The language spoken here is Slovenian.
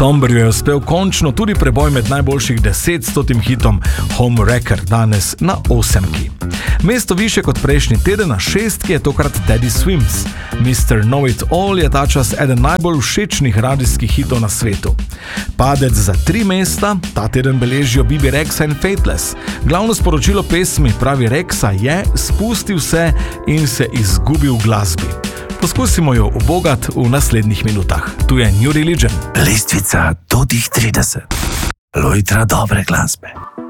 Somberju je uspel končno tudi preboj med najboljših 10 hitom Home Wrecker, danes na 8. Mesto više kot prejšnji teden na 6. je tokrat Teddy Swims. Mr. Know It All je ta čas eden najbolj všečnih radijskih hitov na svetu. Padec za 3 mesta ta teden beležijo Bibi Rexha in Faithless. Glavno sporočilo pesmi, pravi Rexa, je: spusti vse in se izgubi v glasbi. Poskusimo jo ubogat v naslednjih minutah. Tu je New Religion. Lestvica do tih 30. Lojtra dobre glasbe.